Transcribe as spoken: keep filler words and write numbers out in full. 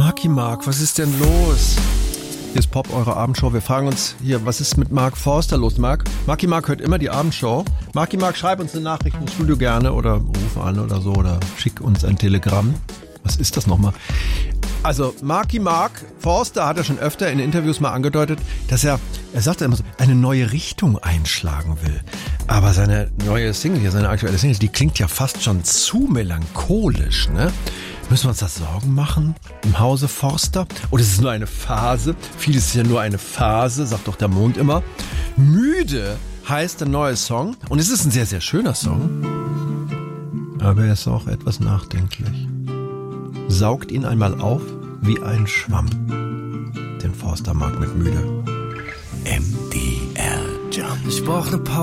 Marky Mark, was ist denn los? Hier ist Pop, eure Abendshow. Wir fragen uns hier, was ist mit Mark Forster los, Mark? Marky Mark hört immer die Abendshow. Marky Mark, schreib uns eine Nachricht ins Studio gerne oder ruf an oder so oder schick uns ein Telegramm. Was ist das nochmal? Also Marky Mark Forster hat ja schon öfter in Interviews mal angedeutet, dass er, er sagt ja immer so, eine neue Richtung einschlagen will. Aber seine neue Single hier, seine aktuelle Single, die klingt ja fast schon zu melancholisch, ne? Müssen wir uns das Sorgen machen im Hause Forster? Oder ist es nur eine Phase? Vieles ist ja nur eine Phase, sagt doch der Mond immer. Müde heißt der neue Song. Und es ist ein sehr, sehr schöner Song. Aber er ist auch etwas nachdenklich. Saugt ihn einmal auf wie ein Schwamm. Den Forster mag mit Müde. M D R Jump. Ich brauch ne Pause.